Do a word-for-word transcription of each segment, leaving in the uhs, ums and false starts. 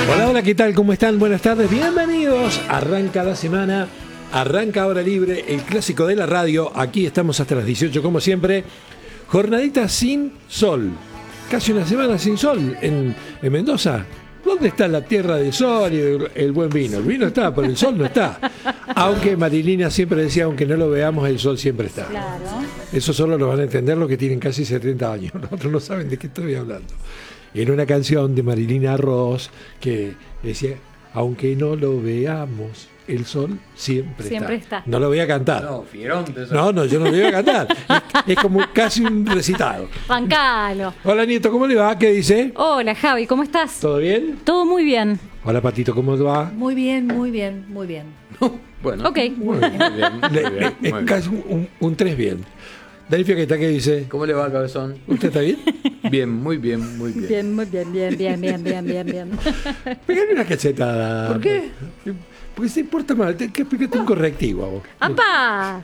Hola, hola, ¿qué tal? ¿Cómo están? Buenas tardes, bienvenidos. Arranca la semana, arranca Hora Libre, el clásico de la radio. Aquí estamos hasta las dieciocho, como siempre. Jornadita sin sol. Casi una semana sin sol en, en Mendoza. ¿Dónde está la tierra del sol y el, el buen vino? El vino está, pero el sol no está. Aunque Marilina siempre decía, aunque no lo veamos, el sol siempre está. Claro. Eso solo lo van a entender los que tienen casi setenta años. Nosotros no saben de qué estoy hablando. En una canción de Marilina Ross que decía, aunque no lo veamos, el sol siempre, Siempre está. está. No lo voy a cantar. No, Fieronte. Eso. No, no, yo no lo voy a cantar. Es, es como casi un recitado. Bancalo. Hola, Nieto, ¿cómo le va? ¿Qué dice? Hola, Javi, ¿cómo estás? ¿Todo bien? Todo muy bien. Hola, Patito, ¿cómo va? Muy bien, muy bien, muy bien. Bueno. Ok. Muy bien, muy bien. Muy Le- bien, es muy casi un, un, un tres bien. Dani Fiaqueta, ¿qué dice? ¿Cómo le va, cabezón? ¿Usted está bien? Bien, muy bien, muy bien. Bien, muy bien, bien, bien, bien, bien, bien, bien. Pegale una cachetada. ¿Por qué? Porque se importa mal. Te- que explícate un correctivo a vos. ¡Apa!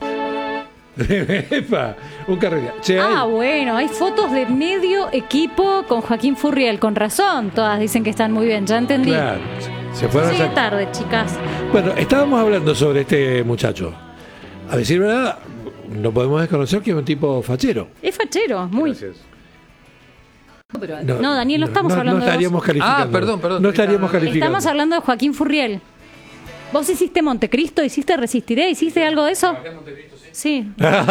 Epa, un carrera. Che, Ah, hay- bueno, hay fotos de medio equipo con Joaquín Furriel, con razón. Todas dicen que están muy bien, ya entendí. Claro, se fueron a Sigue sac- tarde, chicas. Bueno, estábamos hablando sobre este muchacho. A decir verdad, no podemos desconocer que es un tipo fachero. Es fachero, muy. Gracias. Pero No, Daniel, no estamos hablando No de estaríamos vos. calificando. Ah, perdón, perdón. No estaríamos calificando. Estamos hablando de Joaquín Furriel. ¿Vos hiciste Montecristo? ¿Hiciste Resistiré? ¿Hiciste algo de eso? Sí.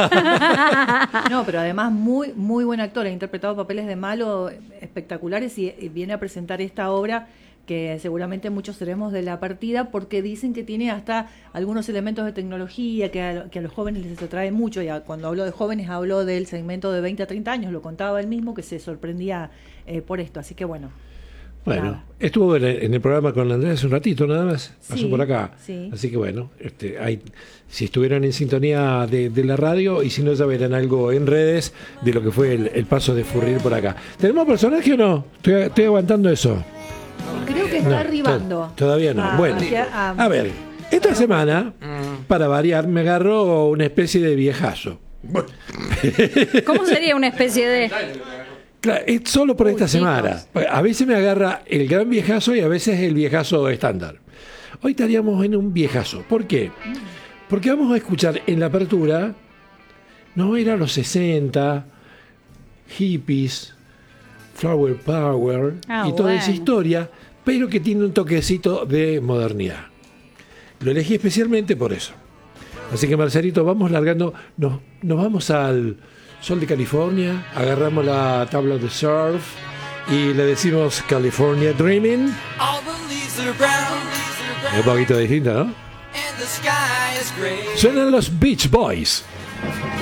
no, pero además muy muy buen actor, ha interpretado papeles de malo espectaculares y, y viene a presentar esta obra que seguramente muchos seremos de la partida porque dicen que tiene hasta algunos elementos de tecnología que a, que a los jóvenes les atrae mucho y a- cuando habló de jóvenes habló del segmento de veinte a treinta años, lo contaba él mismo que se sorprendía eh, por esto, así que bueno. Bueno, Nada. estuvo en el, en el programa con Andrés hace un ratito nada más, pasó Sí, por acá. sí. Así que bueno, este, hay, si estuvieran en sintonía de, de la radio y si no ya verán algo en redes de lo que fue el, el paso de Furriel por acá. ¿Tenemos personaje o no? Estoy, estoy aguantando eso. Creo que está No, arribando. to- todavía no. Ah, Bueno, hacia- ah, a ver, esta semana, para variar, me agarró una especie de viejazo. ¿Cómo sería una especie de...? Claro, es solo por Uy, esta semana. chicos. A veces me agarra el gran viejazo y a veces el viejazo estándar. Hoy estaríamos en un viejazo. ¿Por qué? Porque vamos a escuchar en la apertura, no era los sesenta, hippies, flower power Ah, y toda esa bueno. historia, pero que tiene un toquecito de modernidad. Lo elegí especialmente por eso. Así que, Marcelito, vamos largando, nos, nos vamos al sol de California, agarramos la tabla de surf y le decimos California Dreaming. All the leaves are brown, leaves are Un brown, poquito distinta, ¿no? and the sky is gray. Suenan los Beach Boys.